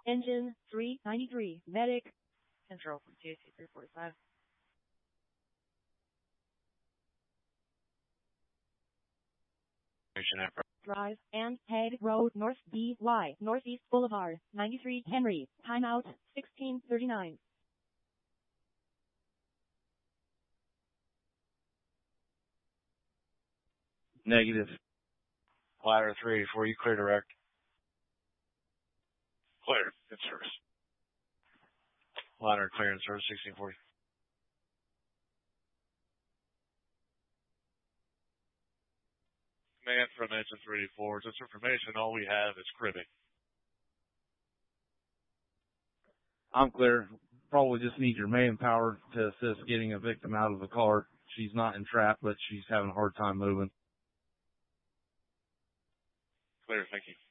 Engine 393, medic. Control from TAC 345. Drive and head road north DY, Northeast Boulevard, 93 Henry, timeout, 16:39. Negative. Ladder 384, you clear direct. Clear, in service. Ladder clear in service, 1640. Command from engine 384. Just information, all we have is cribbing. I'm clear. Probably just need your manpower to assist getting a victim out of the car. She's not entrapped, but she's having a hard time moving. Clear, thank you.